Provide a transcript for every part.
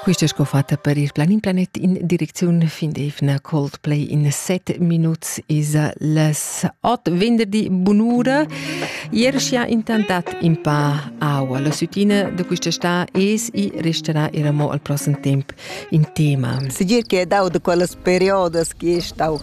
Questa è scoffata per il Planin Planet in direzione fin d'Evna Coldplay in 7 minuti is les 8 venerdì bunura. Ieri si è intantat in pa aua. La sutina di questa sta es e resterà eramo al prossimo tempo in tema. Si dice che è da quelle periodi che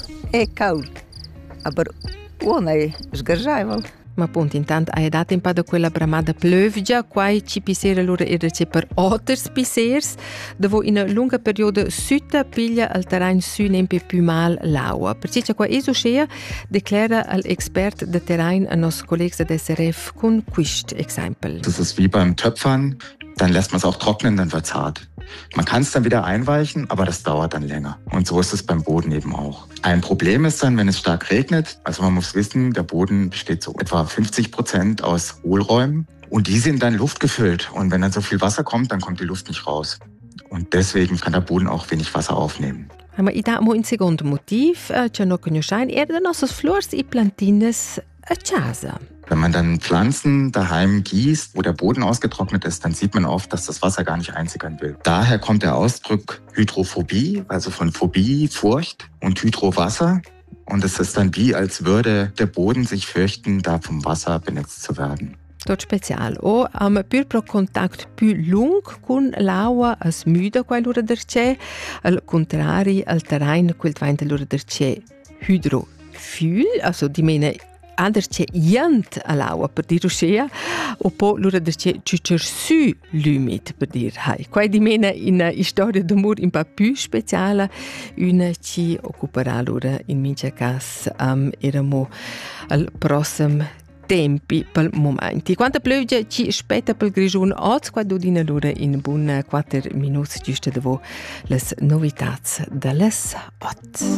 è caldo, ma non è sgargiato. Ma appunto intanto hai dato un po' di quella bramata plövgia, qua ci pisera allora era per otters pisers, dove in una lunga periodo sutta piglia al terreno su nempe più mal l'aua. Perché c'è qua eso scea, declara l'espert del terreno a nostro collega del SRF con questo esempio. Das ist wie beim Töpfern, dann lässt man es auch trocknen, dann wird es hart. Man kann es dann wieder einweichen, aber das dauert dann länger. Und so ist es beim Boden eben auch. Ein Problem ist dann, wenn es stark regnet, also man muss wissen, der Boden besteht so etwa 50% aus Hohlräumen und die sind dann luftgefüllt. Und wenn dann so viel Wasser kommt, dann kommt die Luft nicht raus. Und deswegen kann der Boden auch wenig Wasser aufnehmen. Ma idamo un secondo motiv, che non conosciamo, era de nostras flors e plantines a casa. Wenn man dann Pflanzen daheim gießt, wo der Boden ausgetrocknet ist, dann sieht man oft, dass das Wasser gar nicht einsickern will. Daher kommt der Ausdruck Hydrophobie, also von Phobie, Furcht, und Hydrowasser. Und es ist dann wie, als würde der Boden sich fürchten, da vom Wasser benutzt zu werden. Tot special. O am pur pro contact più lung con l'aua as müda quai lura derce, al contrari al terrain quel tvaint lura derce hydrophil, also di mena anderce jant all'aua per dir uscea, o po lura derce ciucer su l'umid per dir hai. Quai di mena in storia d'amor un po' più speciale, una ci occuperà lura in mince cas eramo al prossimo tempi pel momenti. Quanta plövgia ci aspetta pel grigiun oz, quando dina lura in bun 4 minuti giusto dopo les novitats de les 8.